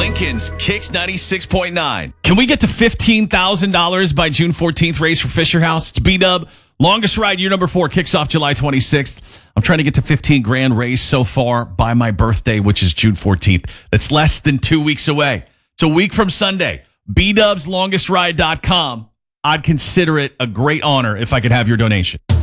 Lincoln's Kicks 96.9. Can we get to $15,000 by June 14th race for Fisher House? It's B-Dub. Longest ride, year number 4, kicks off July 26th. I'm trying to get to 15 grand raise so far by my birthday, which is June 14th. That's less than 2 weeks away. It's a week from Sunday. BDubsLongestRide.com. I'd consider it a great honor if I could have your donation.